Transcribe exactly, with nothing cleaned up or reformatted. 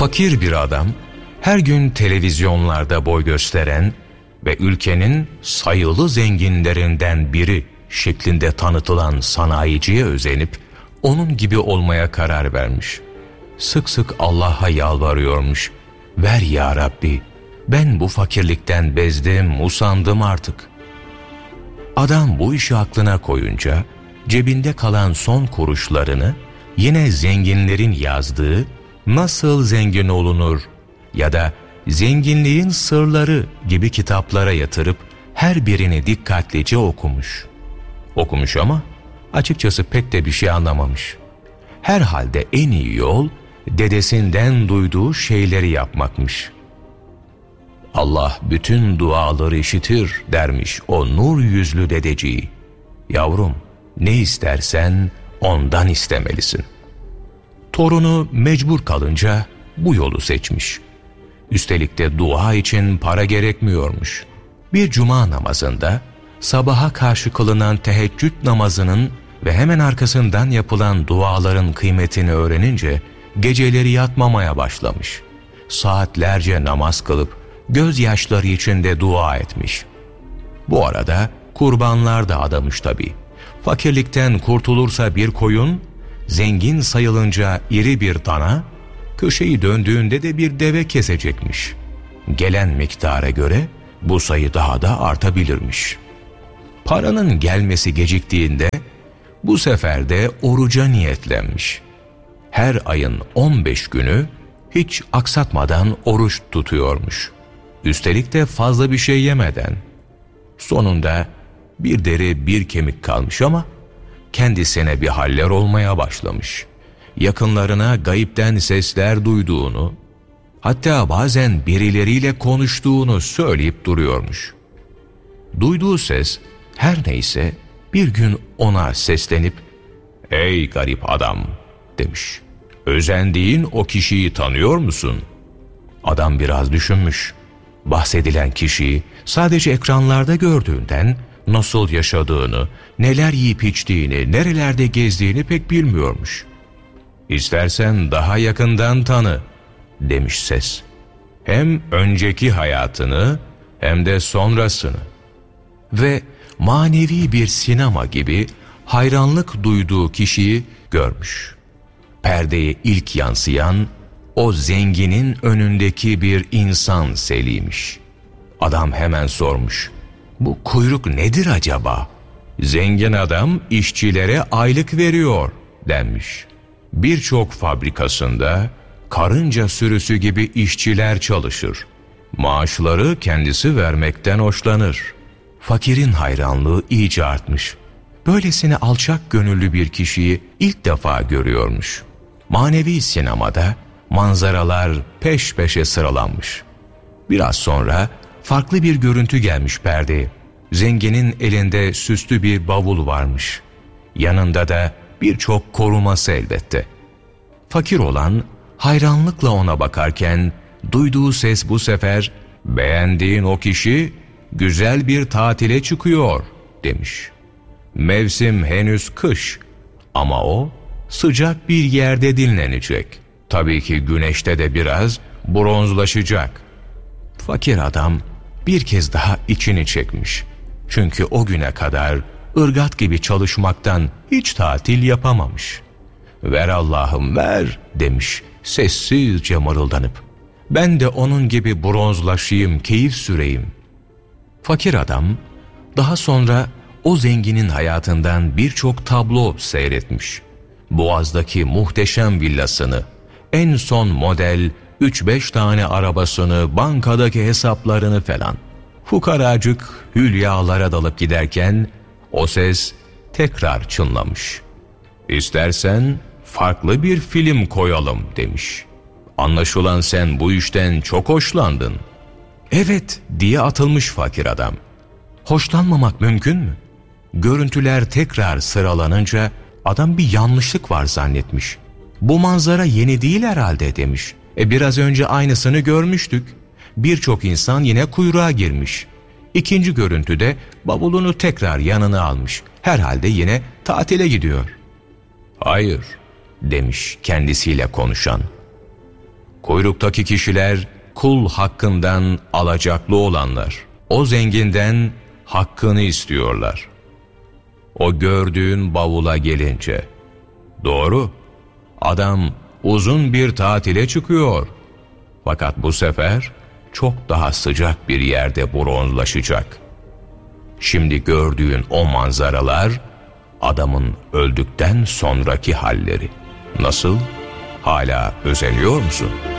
Fakir bir adam, her gün televizyonlarda boy gösteren ve ülkenin sayılı zenginlerinden biri şeklinde tanıtılan sanayiciye özenip onun gibi olmaya karar vermiş. Sık sık Allah'a yalvarıyormuş. Ver ya Rabbi, ben bu fakirlikten bezdim, usandım artık. Adam bu işi aklına koyunca cebinde kalan son kuruşlarını yine zenginlerin yazdığı Nasıl Zengin Olunur ya da Zenginliğin Sırları gibi kitaplara yatırıp her birini dikkatlice okumuş. Okumuş ama açıkçası pek de bir şey anlamamış. Herhalde en iyi yol dedesinden duyduğu şeyleri yapmakmış. Allah bütün duaları işitir dermiş o nur yüzlü dedeciği. Yavrum, ne istersen ondan istemelisin. Torunu mecbur kalınca bu yolu seçmiş. Üstelik de dua için para gerekmiyormuş. Bir cuma namazında sabaha karşı kılınan teheccüd namazının ve hemen arkasından yapılan duaların kıymetini öğrenince geceleri yatmamaya başlamış. Saatlerce namaz kılıp gözyaşları içinde dua etmiş. Bu arada kurbanlar da adamış tabii. Fakirlikten kurtulursa bir koyun, zengin sayılınca iri bir dana, köşeyi döndüğünde de bir deve kesecekmiş. Gelen miktara göre bu sayı daha da artabilirmiş. Paranın gelmesi geciktiğinde bu sefer de oruca niyetlenmiş. Her ayın on beş günü hiç aksatmadan oruç tutuyormuş. Üstelik de fazla bir şey yemeden. Sonunda bir deri bir kemik kalmış ama kendisine bir haller olmaya başlamış. Yakınlarına gayipten sesler duyduğunu, hatta bazen birileriyle konuştuğunu söyleyip duruyormuş. Duyduğu ses her neyse bir gün ona seslenip "Ey garip adam" demiş. "Özendiğin o kişiyi tanıyor musun?" Adam biraz düşünmüş. Bahsedilen kişiyi sadece ekranlarda gördüğünden nasıl yaşadığını, neler yiyip içtiğini, nerelerde gezdiğini pek bilmiyormuş. "İstersen daha yakından tanı" demiş ses. "Hem önceki hayatını hem de sonrasını." Ve manevi bir sinema gibi hayranlık duyduğu kişiyi görmüş. Perdeye ilk yansıyan o zenginin önündeki bir insan seliymiş. Adam hemen sormuş. "Bu kuyruk nedir acaba?" "Zengin adam işçilere aylık veriyor" denmiş. "Birçok fabrikasında karınca sürüsü gibi işçiler çalışır. Maaşları kendisi vermekten hoşlanır." Fakirin hayranlığı iyice artmış. Böylesine alçak gönüllü bir kişiyi ilk defa görüyormuş. Manevi sinemada manzaralar peş peşe sıralanmış. Biraz sonra farklı bir görüntü gelmiş perdeye. Zenginin elinde süslü bir bavul varmış. Yanında da birçok koruması elbette. Fakir olan hayranlıkla ona bakarken duyduğu ses bu sefer "Beğendiğin o kişi güzel bir tatile çıkıyor" demiş. Mevsim henüz kış ama o sıcak bir yerde dinlenecek. Tabii ki güneşte de biraz bronzlaşacak. Fakir adam bir kez daha içini çekmiş. Çünkü o güne kadar ırgat gibi çalışmaktan hiç tatil yapamamış. "Ver Allah'ım ver" demiş sessizce mırıldanıp. "Ben de onun gibi bronzlaşayım, keyif süreyim." Fakir adam daha sonra o zenginin hayatından birçok tablo seyretmiş. Boğaz'daki muhteşem villasını, en son model üç beş tane arabasını, bankadaki hesaplarını falan. Fukaracık hülyalara dalıp giderken o ses tekrar çınlamış. "İstersen farklı bir film koyalım" demiş. "Anlaşılan sen bu işten çok hoşlandın." "Evet" diye atılmış fakir adam. Hoşlanmamak mümkün mü? Görüntüler tekrar sıralanınca adam bir yanlışlık var zannetmiş. "Bu manzara yeni değil herhalde" demiş. E biraz önce aynısını görmüştük. Birçok insan yine kuyruğa girmiş. İkinci görüntüde bavulunu tekrar yanına almış. Herhalde yine tatile gidiyor. "Hayır" demiş kendisiyle konuşan. Kuyruktaki kişiler kul hakkından alacaklı olanlar. O zenginden hakkını istiyorlar. O gördüğün bavula gelince, doğru, adam uzun bir tatile çıkıyor. Fakat bu sefer çok daha sıcak bir yerde bronzlaşacak. Şimdi gördüğün o manzaralar adamın öldükten sonraki halleri. Nasıl? Hala özeniyor musun?